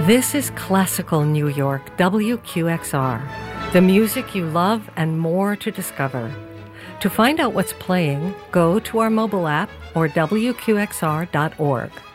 This is Classical New York, WQXR, the music you love and more to discover. To find out what's playing, go to our mobile app or WQXR.org.